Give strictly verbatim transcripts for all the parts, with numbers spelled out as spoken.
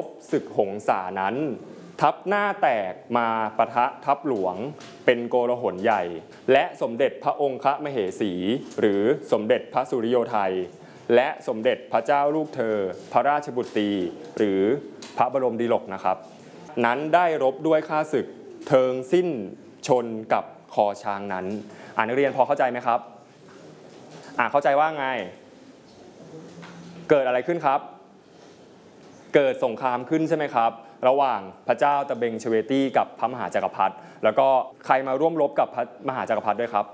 บศึกหงสานั้นทัพหน้าแตกมาปะทะทัพหลวงเป็นโกลาหลใหญ่และสมเด็จพระองค์มเหสีหรือสมเด็จพระสุริโยไทยและสมเด็จพระเจ้าลูกเธอพระราชบุตรีหรือพระบรมดิลกนะครับนั้นได้รบด้วยข้าศึกเทิงสิ้นชนกับคอช้างนั้นอ่านักเรียนพอเข้าใจไหมครับอ่าเข้าใจว่าไงเกิดอะไรขึ้นครับเกิดสงครามขึ้นใช่ไหมครับระหว่างพระเจ้าตะเบงเชเวตี้กับพระมหาจักรพรรดิแล้วก็ใครมาร่วมรบกับพระมหาจักรพรรดิด้วยครับ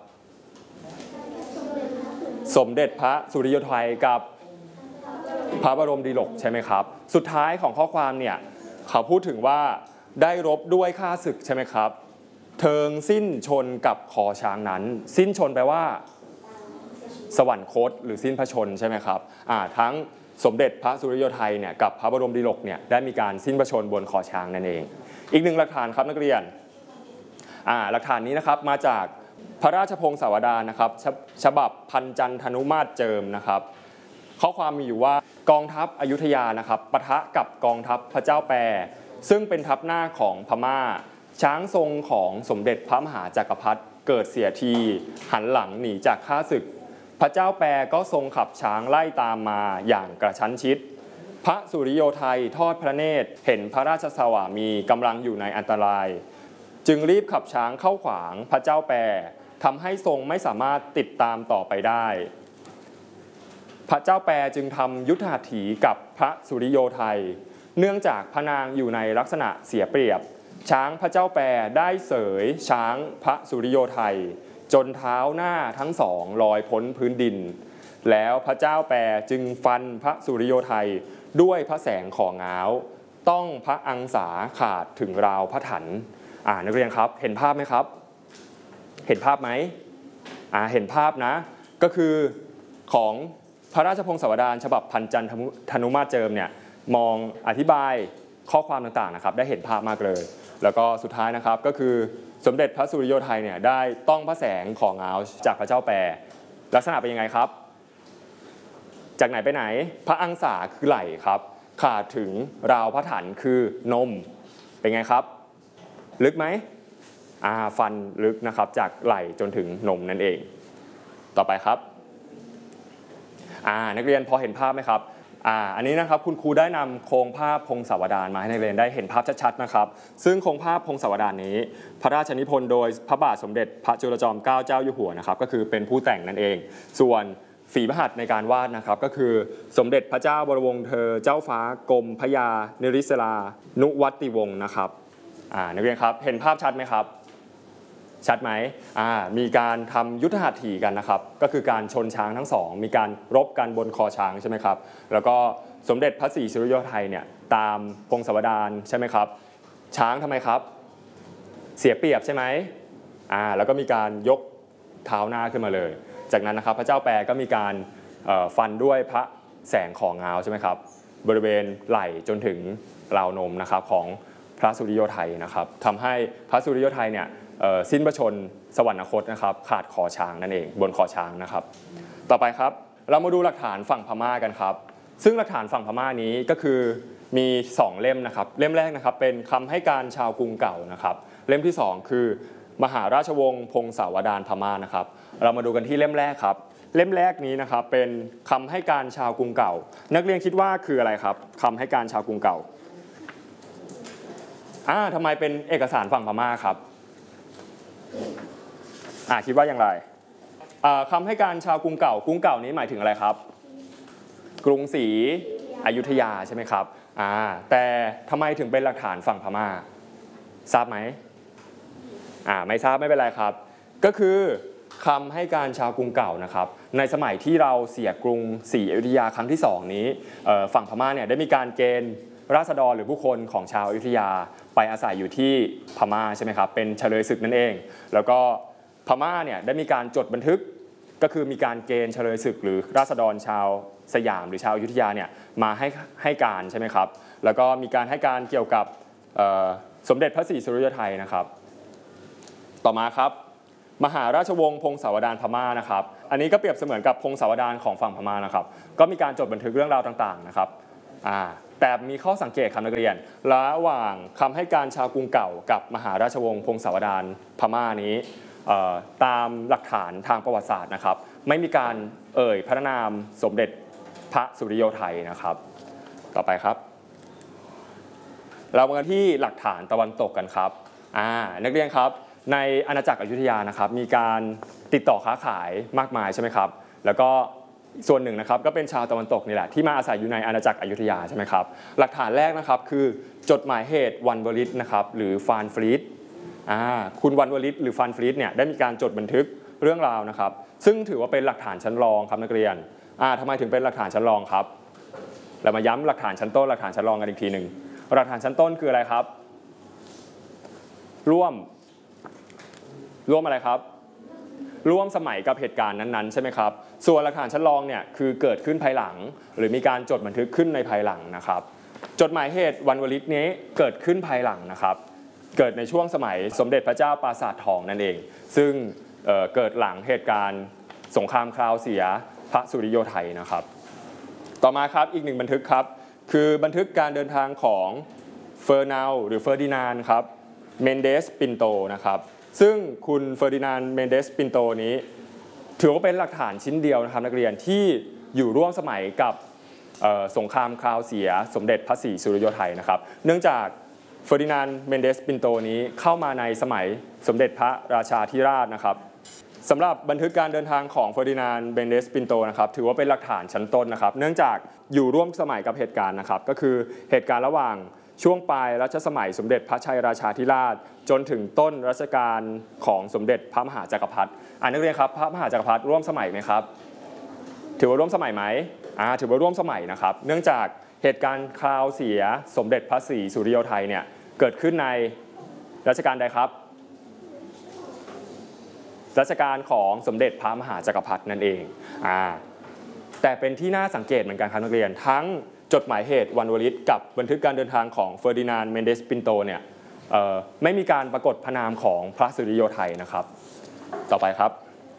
สมเด็จพระสุริโยไทยกับพระบรมดิลกใช่ไหมครับสุดท้ายของข้อความเนี่ยเขาพูดถึงว่าได้รบด้วยข้าศึกใช่ไหมครับเทิงสิ้นชนกับคอช้างนั้นสิ้นชนแปลว่าสวรรคตหรือสิ้นพระชนใช่ไหมครับอ่าทั้งสมเด็จพระสุริโยไทยเนี่ยกับพระบรมดิลกเนี่ยได้มีการสิ้นพระชนบนคอช้างนั่นเองอีกหนึ่งหลักฐานครับนักเรียนอ่าหลักฐานนี้นะครับมาจากพระราชพงศาวดารนะครับฉบับพันจันทนุมาตรเจิมนะครับข้อความมีอยู่ว่ากองทัพอยุธยานะครับปะทะกับกองทัพพระเจ้าแปรซึ่งเป็นทัพหน้าของพม่าช้างทรงของสมเด็จพระมหาจักรพรรดิเกิดเสียทีหันหลังหนีจากข้าศึกพระเจ้าแปรก็ทรงขับช้างไล่ตามมาอย่างกระชั้นชิดพระสุริโยไทยทอดพระเนตรเห็นพระราชสวามีกำลังอยู่ในอันตรายจึงรีบขับช้างเข้าขวางพระเจ้าแปรทำให้ทรงไม่สามารถติดตามต่อไปได้พระเจ้าแปรจึงทำยุทธหัตถีกับพระสุริโยไทยเนื่องจากพระนางอยู่ในลักษณะเสียเปรียบช้างพระเจ้าแปรได้เสยช้างพระสุริโยไทยจนเท้าหน้าทั้งสองลอยพ้นพื้นดินแล้วพระเจ้าแปรจึงฟันพระสุริโยไทยด้วยพระแสงของง้าวต้องพระอังสาขาดถึงราวพระถันอ่านักเรียนครับเห็นภาพไหมครับเห็นภาพไหมอ่าเห็นภาพนะก็คือของพระราชพงศาวดารฉบับพันจันทนุมาตรเจิมเนี่ยมองอธิบายข้อความต่างๆนะครับได้เห็นภาพมากเลยแล้วก็สุดท้ายนะครับก็คือสมเด็จพระสุริโยไทยเนี่ยได้ต้องพระแสงของง้าวจากพระเจ้าแปรลักษณะเป็นยังไงครับจากไหนไปไหนพระอังสาคือไหล่ครับขาดถึงราวพระถันคือนมเป็นไงครับลึกไหมอ่าฟันลึกนะครับจากไหล่จนถึงนมนั่นเองต่อไปครับอ่านักเรียนพอเห็นภาพไหมครับอ่าอันนี้นะครับคุณครูได้นำโครงภาพพงศาวดารมาให้นักเรียนได้เห็นภาพชัดๆนะครับซึ่งโครงภาพพงศาวดารนี้พระราชนิพนธ์โดยพระบาทสมเด็จพระจุลจอมเกล้าเจ้าอยู่หัวนะครับก็คือเป็นผู้แต่งนั่นเองส่วนฝีพระหัตถ์ในการวาดนะครับก็คือสมเด็จพระเจ้าบรมวงศ์เธอเจ้าฟ้ากรมพระยานิริศรานุวัติวงศ์นะครับอ่านักเรียนครับเห็นภาพชัดไหมครับชัดไหมอ่ามีการทำยุทธหัตถีกันนะครับก็คือการชนช้างทั้งสองมีการรบกันบนคอช้างใช่ไหมครับแล้วก็สมเด็จพระศรีสุริโยไทยเนี่ยตามพงศาวดารใช่ไหมครับช้างทำไมครับเสียเปรียบใช่ไหมอ่าแล้วก็มีการยกเท้าหน้าขึ้นมาเลยจากนั้นนะครับพระเจ้าแปรก็มีการฟันด้วยพระแสงของง้าวใช่ไหมครับบริเวณไหล่จนถึงราวนมนะครับของพระสุริโยไทยนะครับทำให้พระสุริโยไทยเนี่ยสิ้นพระชนสวรรคตนะครับขาดคอช้างนั่นเองบนคอช้างนะครับต่อไปครับเรามาดูหลักฐานฝั่งพม่ากันครับซึ่งหลักฐานฝั่งพม่านี้ก็คือมีสองเล่มนะครับเล่มแรกนะครับเป็นคำให้การชาวกรุงเก่านะครับเล่มที่สองคือมหาราชวงศ์พงศาวดารพม่านะครับเรามาดูกันที่เล่มแรกครับเล่มแรกนี้นะครับเป็นคำให้การชาวกรุงเก่านักเรียนคิดว่าคืออะไรครับคำให้การชาวกรุงเก่าอ่าทำไมเป็นเอกสารฝั่งพม่าครับอ่าคิดว่าอย่างไรคำให้การชาวกรุงเก่ากรุงเก่านี้หมายถึงอะไรครับกรุงศรีอยุธยาใช่ไหมครับอ่าแต่ทำไมถึงเป็นหลักฐานฝั่งพม่าทราบไหมอ่าไม่ทราบไม่เป็นไรครับก็คือคำให้การชาวกรุงเก่านะครับในสมัยที่เราเสียกรุงศรีอยุธยาครั้งที่สองนี้ฝั่งพม่าเนี่ยได้มีการเกณฑ์ราษฎรหรือผู้คนของชาวอยุธยาไปอาศัยอยู่ที่พม่าใช่ไหมครับเป็นเฉลยศึกนั่นเองแล้วก็พม่าเนี่ยได้มีการจดบันทึกก็คือมีการเกณฑ์เฉลยศึกหรือราษฎรชาวสยามหรือชาวอยุธยาเนี่ยมาให้ให้การใช่ไหมครับแล้วก็มีการให้การเกี่ยวกับสมเด็จพระศรีสุริโยไทยนะครับต่อมาครับมหาราชวงศ์พงศาวดารพม่านะครับอันนี้ก็เปรียบเสมือนกับพงศาวดารของฝั่งพม่านะครับก็มีการจดบันทึกเรื่องราวต่างๆนะครับอ่าแต่มีข้อสังเกตครับนักเรียนระหว่างคำให้การชาวกรุงเก่ากับมหาราชวงศ์พงศาวดารพม่านี้ตามหลักฐานทางประวัติศาสตร์นะครับไม่มีการเอ่ยพระนามสมเด็จพระสุริโยไทยนะครับต่อไปครับเรามาที่หลักฐานตะวันตกกันครับอ่านักเรียนครับในอาณาจักรอยุธยานะครับมีการติดต่อค้าขายมากมายใช่ไหมครับแล้วก็ส่วนหนึ่งนะครับก็เป็นชาวตะวันตกนี่แหละที่มาอาศัยอยู่ในอาณาจักรอยุธยาใช่ไหมครับหลักฐานแรกนะครับคือจดหมายเหตุวันวลิตนะครับหรือฟานฟรีดอ่าคุณวันวลิตหรือฟานฟรีดเนี่ยได้มีการจดบันทึกเรื่องราวนะครับซึ่งถือว่าเป็นหลักฐานชั้นรองครับนักเรียนอ่าทำไมถึงเป็นหลักฐานชั้นรองครับเรามาย้ำหลักฐานชั้นต้นหลักฐานชั้นรองกันอีกทีหนึ่งหลักฐานชั้นต้นคืออะไรครับร่วมร่วมอะไรครับร่วมสมัยกับเหตุการณ์นั้นๆใช่ไหมครับส่วนหลักฐานชั้นรองเนี่ยคือเกิดขึ้นภายหลังหรือมีการจดบันทึกขึ้นในภายหลังนะครับจดหมายเหตุวันวลิตนี้เกิดขึ้นภายหลังนะครับเกิดในช่วงสมัยสมเด็จพระเจ้าปราสาททองนั่นเองซึ่ง เ, เกิดหลังเหตุการณ์สงครามคราวเสียพระสุริโยไทยนะครับต่อมาครับอีกหนึ่งบันทึกครับคือบันทึกการเดินทางของเฟอร์นัลหรือเฟอร์ดินานด์ครับเมนเดสปินโตนะครับซึ่งคุณเฟอร์ดินานด์เมนเดสปินโตนี้ถือว่าเป็นหลักฐานชิ้นเดียวนะครับนักเรียนที่อยู่ร่วมสมัยกับสงครามคราวเสียสมเด็จพระศรีสุริโยไทยนะครับเนื่องจากเฟอร์ดินานด์เมนเดสปินโตนี้เข้ามาในสมัยสมเด็จพระราชาธิราชนะครับสำหรับบันทึกการเดินทางของเฟอร์ดินานด์เมนเดสปินโตนะครับถือว่าเป็นหลักฐานชั้นต้นนะครับเนื่องจากอยู่ร่วมสมัยกับเหตุการณ์นะครับก็คือเหตุการณ์ระหว่างช่วงปลายรัชสมัยสมเด็จพระชัยราชาธิราชจนถึงต้นรัชกาลของสมเด็จพระมหาจักรพรรดิอ่านักเรียนครับพระมหาจักรพรรดิร่วมสมัยไหมครับถือว่าร่วมสมัยไหมอ่าถือว่าร่วมสมัยนะครับเนื่องจากเหตุการณ์คราวเสียสมเด็จพระศรีสุริโยไทยเนี่ยเกิดขึ้นในรัชกาลใดครับรัชกาลของสมเด็จพระมหาจักรพรรดินั่นเองอ่าแต่เป็นที่น่าสังเกตเหมือนกันครับนักเรียนทั้งจดหมายเหตุวันวลิตกับบันทึกการเดินทางของเฟอร์ดินานด์เมนเดสปินโตเนี่ยไม่มีการปรากฏพระนามของพระสุริโยไทยนะครับต่อไปครับ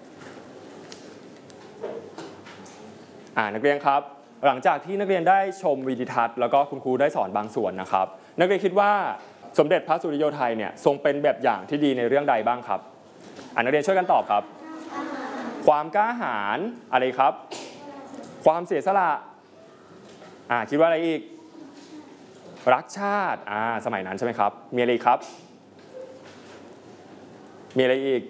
อ่านักเรียนครับหลังจากที่นักเรียนได้ชมวิดีทัศน์แล้วก็คุณครูได้สอนบางส่วนนะครับนักเรียนคิดว่าสมเด็จพระสุริโยไทยเนี่ยทรงเป็นแบบอย่างที่ดีในเรื่องใดบ้างครับอ่านักเรียนช่วยกันตอบครับความกล้าหาญอะไรครับความเสียสละอ่าคิดว่าอะไรอีกรักชาติอ่าสมัยนั้นใช่ไหมครับมีอะไรครับมีอะไรอีก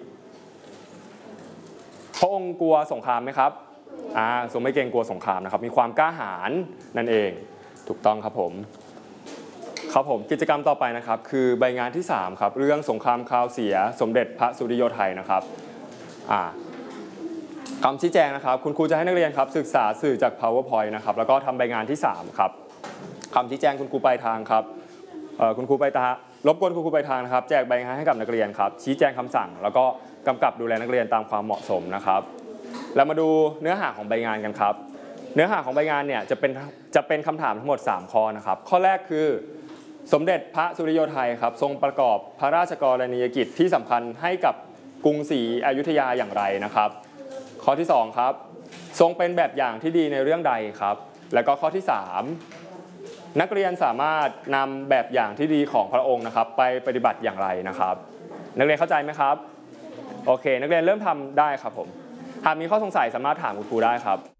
พระองค์กลัวสงครามไหมครับอ่าทรงไม่เกรงกลัวสงครามนะครับมีความกล้าหาญนั่นเองถูกต้องครับผมครับผมกิจกรรมต่อไปนะครับคือใบงานที่สามครับเรื่องสงครามคราวเสียสมเด็จพระสุริโยไทยนะครับอ่าคำชี้แจงนะครับคุณครูจะให้นักเรียนครับศึกษาสื่อจาก PowerPoint นะครับแล้วก็ทำใบงานที่สามครับคำชี้แจงคุณครูปลายทางครับคุณครูปลายทางรบกวนคุณครูปลายทางนะครับแจกใบงานให้กับนักเรียนครับชี้แจงคำสั่งแล้วก็กำกับดูแลนักเรียนตามความเหมาะสมนะครับเรามาดูเนื้อหาของใบงานกันครับเนื้อหาของใบงานเนี่ยจะเป็นจะเป็นคำถามทั้งหมดสามข้อนะครับข้อแรกคือสมเด็จพระสุริโยไทยครับทรงประกอบพระราชกรณียกิจที่สำคัญให้กับกรุงศรีอยุธยาอย่างไรนะครับข้อที่สองครับทรงเป็นแบบอย่างที่ดีในเรื่องใดครับแล้วก็ข้อที่สามนักเรียนสามารถนำแบบอย่างที่ดีของพระองค์นะครับไปปฏิบัติอย่างไรนะครับนักเรียนเข้าใจไหมครับโอเคนักเรียนเริ่มทำได้ครับผมหากมีข้อสงสัยสามารถถามคุณครูได้ครับ